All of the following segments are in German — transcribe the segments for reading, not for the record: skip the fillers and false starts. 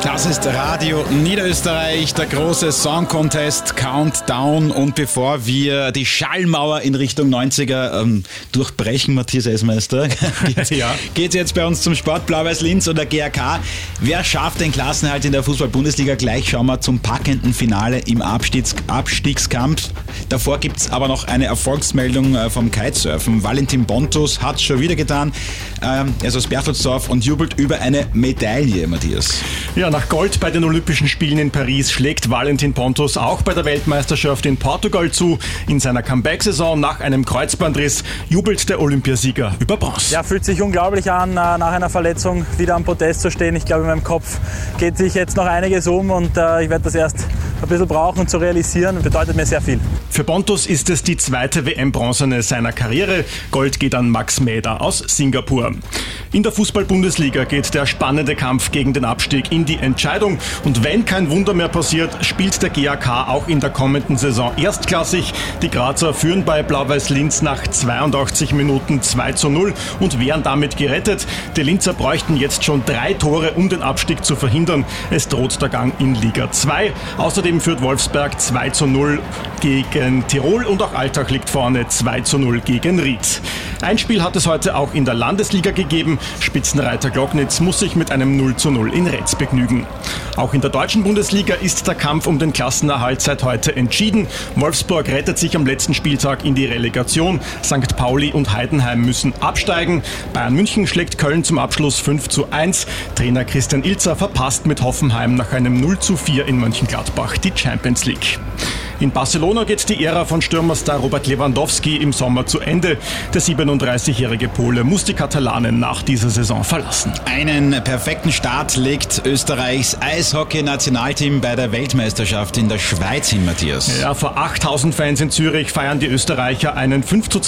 Das ist Radio Niederösterreich, der große Song Contest Countdown. Und bevor wir die Schallmauer in Richtung 90er durchbrechen, Matthias Eismeister, geht's jetzt bei uns zum Sport Blau-Weiß Linz oder GAK. Wer schafft den Klassenerhalt in der Fußball-Bundesliga? Gleich schauen wir zum packenden Finale im Abstiegskampf. Davor gibt's aber noch eine Erfolgsmeldung vom Kitesurfen. Valentin Pontus hat's schon wieder getan. Er ist aus Berchtesgaden und jubelt über eine Medaille, Matthias. Ja, nach Gold bei den Olympischen Spielen in Paris schlägt Valentin Pontus auch bei der Weltmeisterschaft in Portugal zu. In seiner Comeback-Saison nach einem Kreuzbandriss jubelt der Olympiasieger über Bronze. Ja, fühlt sich unglaublich an, nach einer Verletzung wieder am Podest zu stehen. Ich glaube, in meinem Kopf geht sich jetzt noch einiges um und ich werde das erst ein bisschen brauchen, um zu realisieren. Bedeutet mir sehr viel. Für Pontus ist es die zweite WM-Bronzene seiner Karriere. Gold geht an Max Mäder aus Singapur. In der Fußball-Bundesliga geht der spannende Kampf gegen den Abstieg in die Entscheidung. Und wenn kein Wunder mehr passiert, spielt der GAK auch in der kommenden Saison erstklassig. Die Grazer führen bei Blau-Weiß Linz nach 82 Minuten 2:0 und wären damit gerettet. Die Linzer bräuchten jetzt schon 3 Tore, um den Abstieg zu verhindern. Es droht der Gang in Liga 2. Außerdem führt Wolfsberg 2:0 gegen Tirol und auch Altach liegt vorne 2:0 gegen Ried. Ein Spiel hat es heute auch in der Landesliga gegeben. Spitzenreiter Glocknitz muss sich mit einem 0:0 in Retz begnügen. Auch in der deutschen Bundesliga ist der Kampf um den Klassenerhalt seit heute entschieden. Wolfsburg rettet sich am letzten Spieltag in die Relegation. St. Pauli und Heidenheim müssen absteigen. Bayern München schlägt Köln zum Abschluss 5:1. Trainer Christian Ilzer verpasst mit Hoffenheim nach einem 0:4 in Mönchengladbach die Champions League. In Barcelona geht die Ära von Stürmerstar Robert Lewandowski im Sommer zu Ende. Der 37-jährige Pole muss die Katalanen nach dieser Saison verlassen. Einen perfekten Start legt Österreichs Eishockey-Nationalteam bei der Weltmeisterschaft in der Schweiz hin, Matthias. Ja, vor 8000 Fans in Zürich feiern die Österreicher einen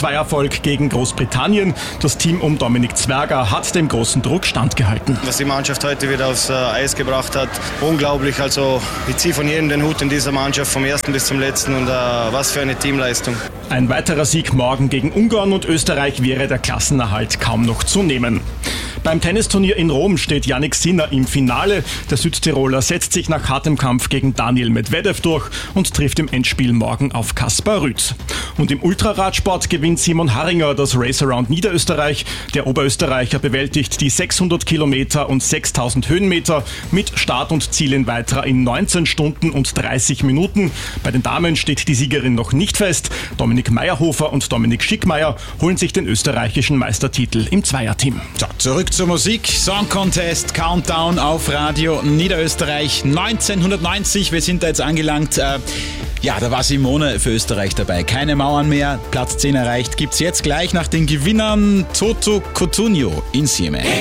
5:2 Gegen Großbritannien. Das Team um Dominik Zwerger hat dem großen Druck standgehalten. Was die Mannschaft heute wieder aufs Eis gebracht hat, unglaublich. Also ich ziehe von jedem den Hut in dieser Mannschaft, vom ersten bis zum letzten und was für eine Teamleistung. Ein weiterer Sieg morgen gegen Ungarn und Österreich wäre der Klassenerhalt kaum noch zu nehmen. Beim Tennisturnier in Rom steht Jannik Sinner im Finale. Der Südtiroler setzt sich nach hartem Kampf gegen Daniel Medvedev durch und trifft im Endspiel morgen auf Kaspar Rüth. Und im Ultraradsport gewinnt Simon Harringer das Race Around Niederösterreich. Der Oberösterreicher bewältigt die 600 Kilometer und 6000 Höhenmeter mit Start und Ziel in Weitra in 19 Stunden und 30 Minuten. Bei den Damen steht die Siegerin noch nicht fest. Dominik Meyerhofer und Dominik Schickmeier holen sich den österreichischen Meistertitel im Zweierteam. So, zurück zur Musik. Song Contest Countdown auf Radio Niederösterreich 1990. Wir sind da jetzt angelangt. Da war Simone für Österreich dabei. Keine Mauern mehr. Platz 10 erreicht. Gibt's jetzt gleich nach den Gewinnern Toto Cotugno in Sieme.